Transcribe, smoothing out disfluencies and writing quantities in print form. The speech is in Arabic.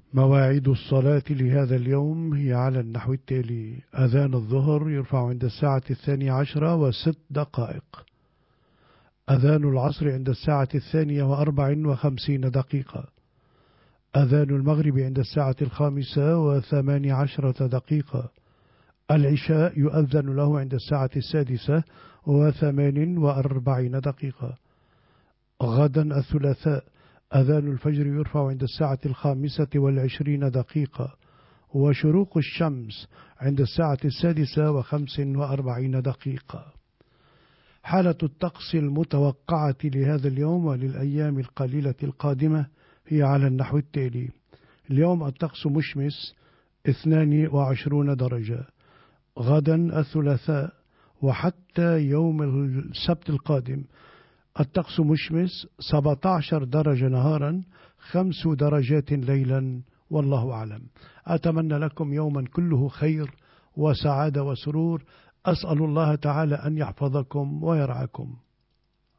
مواعيد الصلاة لهذا اليوم هي على النحو التالي: أذان الظهر يرفع عند الساعة 12:06. أذان العصر عند الساعة 2:54. أذان المغرب عند الساعة 5:18. العشاء يؤذن له عند الساعة 6:48. غدا الثلاثاء أذان الفجر يرفع عند الساعة 5:20، وشروق الشمس عند الساعة 6:45. حالة الطقس المتوقعة لهذا اليوم وللأيام القليلة القادمة هي على النحو التالي: اليوم الطقس مشمس 22 درجة. غدا الثلاثاء وحتى يوم السبت القادم الطقس مشمس 17 درجة نهارا، 5 درجات ليلا، والله أعلم. أتمنى لكم يوما كله خير وسعادة وسرور. أسأل الله تعالى أن يحفظكم ويرعاكم.